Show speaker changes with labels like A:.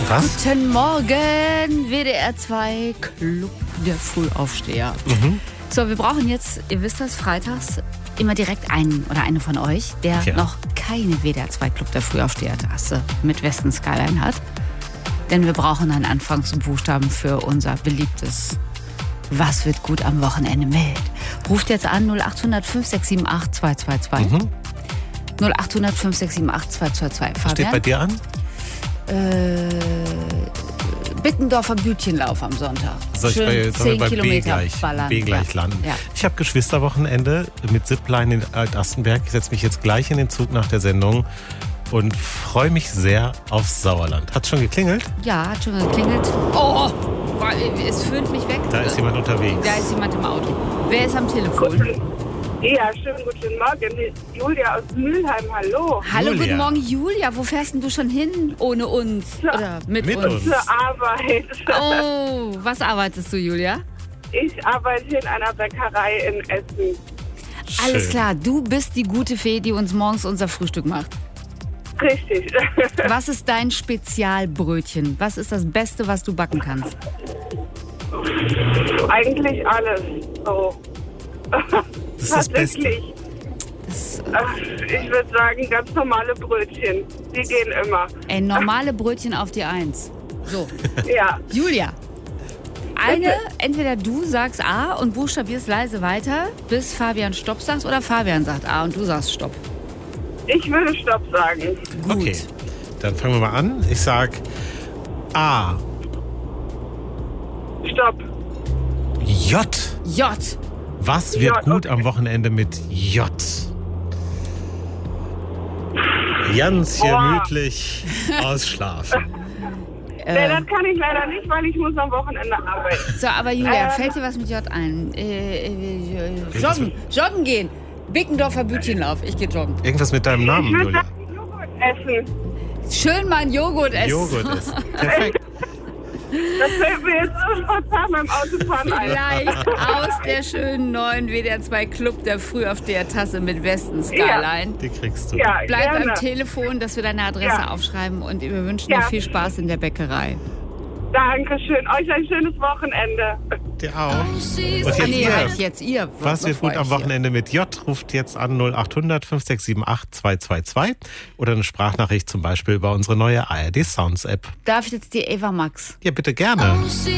A: Was?
B: Guten Morgen, WDR 2 Club der Frühaufsteher. So, wir brauchen jetzt, ihr wisst das, freitags immer direkt einen oder eine von euch, der noch keine WDR 2 Club der Frühaufsteher-Tasse mit Westen Skyline hat. Denn wir brauchen einen Anfangsbuchstaben für unser beliebtes Was wird gut am Wochenende mit? Ruft jetzt an 0800 5678 222. 0800 5678 222.
A: Was steht bei dir an?
B: Bittendorfer Bütchenlauf am Sonntag.
A: Soll ich
B: 10
A: bei
B: Kilometer
A: B gleich landen?
B: Ja.
A: Ich habe Geschwisterwochenende mit Zipline in Alt-Astenberg. Ich setze mich jetzt gleich in den Zug nach der Sendung und freue mich sehr aufs Sauerland. Hat's schon geklingelt?
B: Ja, hat schon geklingelt. Oh, es föhnt mich weg.
A: Da ist jemand unterwegs.
B: Da ist jemand im Auto. Wer ist am Telefon?
C: Ja, schönen guten Morgen. Hier ist Julia aus Mülheim. Hallo.
B: Hallo,
A: Julia.
B: guten Morgen, Julia. Wo fährst denn du schon hin ohne uns? Oder mit uns?
C: Zur Arbeit.
B: Oh, was arbeitest du, Julia?
C: Ich arbeite in einer Bäckerei in Essen.
B: Alles
A: Schön.
B: klar, du bist die gute Fee, die uns morgens unser Frühstück macht.
C: Richtig.
B: Was ist dein Spezialbrötchen? Was ist das Beste, was du backen kannst?
C: Eigentlich alles. So.
A: Das ist das Beste.
C: Tatsächlich. Ich würde sagen, ganz normale Brötchen. Die gehen immer.
B: Normale Brötchen auf die Eins. So,
C: Ja.
B: Julia. Entweder du sagst A und buchstabierst leise weiter, bis Fabian Stopp sagt, oder Fabian sagt A und du sagst Stopp.
C: Ich würde Stopp sagen.
B: Gut.
A: Okay, dann fangen wir mal an. Ich sag A.
C: Stopp.
A: J.
B: J.
A: Was wird
C: J,
A: gut
C: okay.
A: am Wochenende mit J? Ganz gemütlich ausschlafen.
C: Nee, das kann ich leider nicht, weil ich muss am Wochenende arbeiten.
B: So, aber Julia, fällt dir was mit J ein? Joggen gehen. Bickendorfer Bütchenlauf. Ich gehe joggen.
A: Irgendwas mit deinem
C: Ich
A: Namen,
C: würde
A: Julia.
C: sagen, Joghurt essen.
B: Schön mal einen Joghurt essen.
A: Joghurt ist. Perfekt.
C: Das fällt mir jetzt so spontan beim Autofahren ein.
B: Vielleicht aus der schönen neuen WDR 2 Club der Frühaufsteher-Tasse mit Westen Skyline.
A: Die kriegst du.
C: Ja,
B: Bleib
C: gerne.
B: am Telefon, dass wir deine Adresse
C: Ja.
B: aufschreiben und wir wünschen dir
C: Ja.
B: viel Spaß in der Bäckerei.
C: Dankeschön. Euch ein schönes Wochenende.
A: Dir auch. Und
B: Jetzt ihr.
A: Was wird gut am Wochenende mit J? Ruft jetzt an 0800 5678 222 oder eine Sprachnachricht zum Beispiel über unsere neue ARD Sounds App.
B: Darf ich jetzt die Eva Max?
A: Ja, bitte gerne.